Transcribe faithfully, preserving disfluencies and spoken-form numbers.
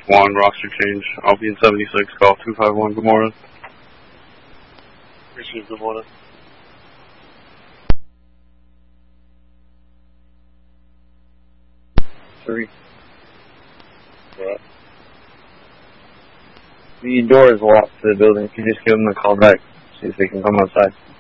one, roster change. I'll be in seventy-six, call two five one, good morning. Receive, good morning. Three. What? The door is locked to the building. If you just give them a call back, see if they can come outside.